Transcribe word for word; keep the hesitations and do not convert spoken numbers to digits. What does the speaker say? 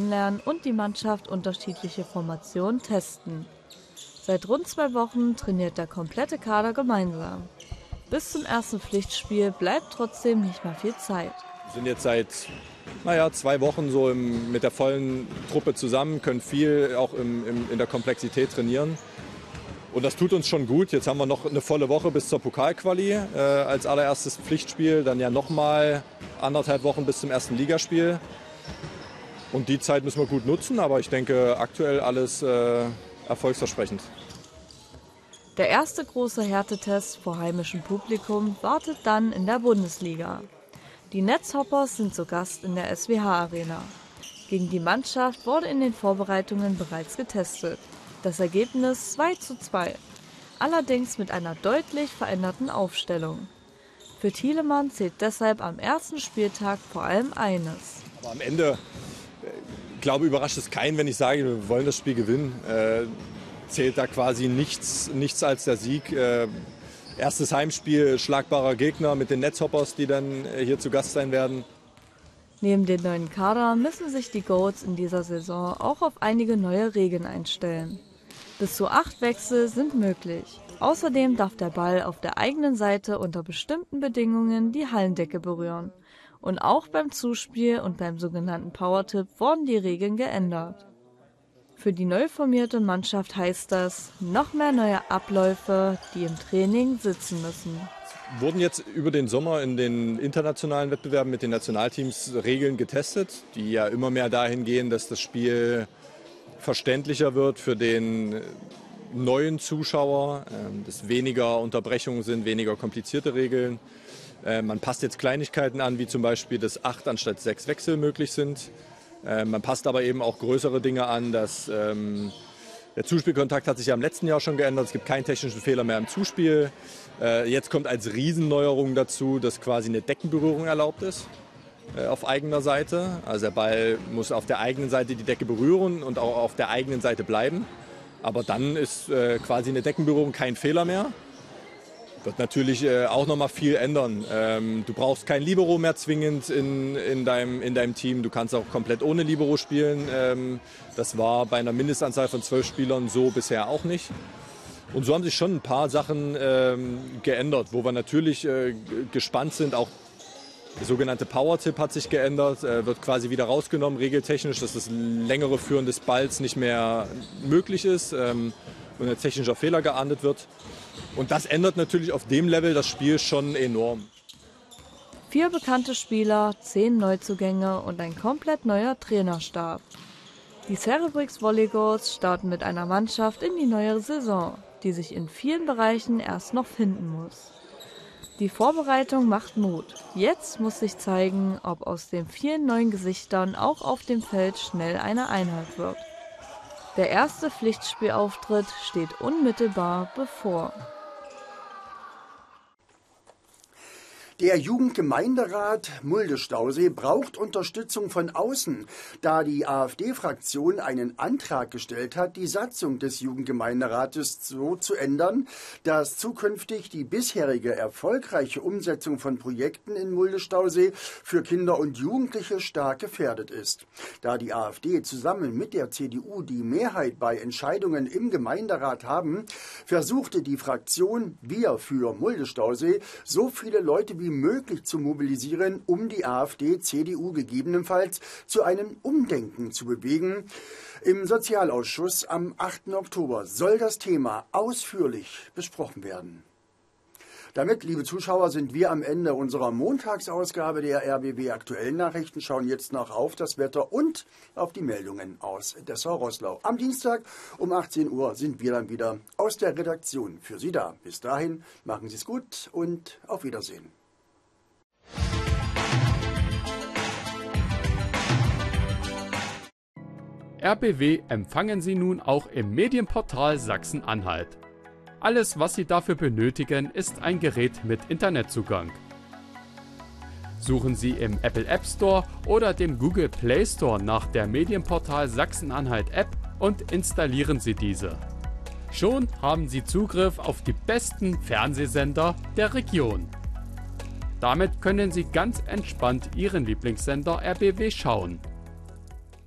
kennenlernen und die Mannschaft unterschiedliche Formationen testen. Seit rund zwei Wochen trainiert der komplette Kader gemeinsam. Bis zum ersten Pflichtspiel bleibt trotzdem nicht mehr viel Zeit. Wir sind jetzt seit naja, zwei Wochen so im, mit der vollen Truppe zusammen, können viel auch im, im, in der Komplexität trainieren. Und das tut uns schon gut. Jetzt haben wir noch eine volle Woche bis zur Pokalquali äh, als allererstes Pflichtspiel. Dann ja nochmal anderthalb Wochen bis zum ersten Ligaspiel. Und die Zeit müssen wir gut nutzen, aber ich denke aktuell alles äh, erfolgsversprechend. Der erste große Härtetest vor heimischem Publikum wartet dann in der Bundesliga. Die Netzhoppers sind zu Gast in der S W H Arena. Gegen die Mannschaft wurde in den Vorbereitungen bereits getestet. Das Ergebnis zwei zu zwei, allerdings mit einer deutlich veränderten Aufstellung. Für Thielemann zählt deshalb am ersten Spieltag vor allem eines. Aber am Ende, ich glaube, überrascht es keinen, wenn ich sage, wir wollen das Spiel gewinnen. Äh, zählt da quasi nichts, nichts als der Sieg. Äh, erstes Heimspiel, schlagbarer Gegner mit den Netzhoppers, die dann hier zu Gast sein werden. Neben dem neuen Kader müssen sich die Goats in dieser Saison auch auf einige neue Regeln einstellen. Bis zu acht Wechsel sind möglich. Außerdem darf der Ball auf der eigenen Seite unter bestimmten Bedingungen die Hallendecke berühren. Und auch beim Zuspiel und beim sogenannten Powertip wurden die Regeln geändert. Für die neu formierte Mannschaft heißt das, noch mehr neue Abläufe, die im Training sitzen müssen. Wurden jetzt über den Sommer in den internationalen Wettbewerben mit den Nationalteams Regeln getestet, die ja immer mehr dahin gehen, dass das Spiel verständlicher wird für den neuen Zuschauer, dass weniger Unterbrechungen sind, weniger komplizierte Regeln. Man passt jetzt Kleinigkeiten an, wie zum Beispiel, dass acht anstatt sechs Wechsel möglich sind. Man passt aber eben auch größere Dinge an, dass ähm, der Zuspielkontakt hat sich ja im letzten Jahr schon geändert. Es gibt keinen technischen Fehler mehr im Zuspiel. Äh, jetzt kommt als Riesenneuerung dazu, dass quasi eine Deckenberührung erlaubt ist äh, auf eigener Seite. Also der Ball muss auf der eigenen Seite die Decke berühren und auch auf der eigenen Seite bleiben. Aber dann ist äh, quasi eine Deckenberührung kein Fehler mehr. Wird natürlich äh, auch noch mal viel ändern. Ähm, du brauchst kein Libero mehr zwingend in, in, deinem, in deinem Team. Du kannst auch komplett ohne Libero spielen. Ähm, das war bei einer Mindestanzahl von zwölf Spielern so bisher auch nicht. Und so haben sich schon ein paar Sachen ähm, geändert, wo wir natürlich äh, gespannt sind. Auch der sogenannte Power-Tip hat sich geändert, äh, wird quasi wieder rausgenommen, regeltechnisch, dass das längere Führen des Balls nicht mehr möglich ist ähm, und ein technischer Fehler geahndet wird. Und das ändert natürlich auf dem Level das Spiel schon enorm. Vier bekannte Spieler, zehn Neuzugänge und ein komplett neuer Trainerstab. Die Cerebrix Volleygoats starten mit einer Mannschaft in die neue Saison, die sich in vielen Bereichen erst noch finden muss. Die Vorbereitung macht Mut. Jetzt muss sich zeigen, ob aus den vielen neuen Gesichtern auch auf dem Feld schnell eine Einheit wird. Der erste Pflichtspielauftritt steht unmittelbar bevor. Der Jugendgemeinderat Mulde-Stausee braucht Unterstützung von außen, da die AfD-Fraktion einen Antrag gestellt hat, die Satzung des Jugendgemeinderates so zu ändern, dass zukünftig die bisherige erfolgreiche Umsetzung von Projekten in Mulde-Stausee für Kinder und Jugendliche stark gefährdet ist. Da die AfD zusammen mit der C D U die Mehrheit bei Entscheidungen im Gemeinderat haben, versuchte die Fraktion Wir für Mulde-Stausee so viele Leute wie möglich zu mobilisieren, um die AfD C D U gegebenenfalls zu einem Umdenken zu bewegen. Im Sozialausschuss am achten Oktober soll das Thema ausführlich besprochen werden. Damit, liebe Zuschauer, sind wir am Ende unserer Montagsausgabe der R B B Aktuellen Nachrichten, schauen jetzt noch auf das Wetter und auf die Meldungen aus Dessau-Roßlau. Am Dienstag um achtzehn Uhr sind wir dann wieder aus der Redaktion für Sie da. Bis dahin, machen Sie es gut und auf Wiedersehen. R B W empfangen Sie nun auch im Medienportal Sachsen-Anhalt. Alles, was Sie dafür benötigen, ist ein Gerät mit Internetzugang. Suchen Sie im Apple App Store oder dem Google Play Store nach der Medienportal Sachsen-Anhalt App und installieren Sie diese. Schon haben Sie Zugriff auf die besten Fernsehsender der Region. Damit können Sie ganz entspannt Ihren Lieblingssender R B W schauen.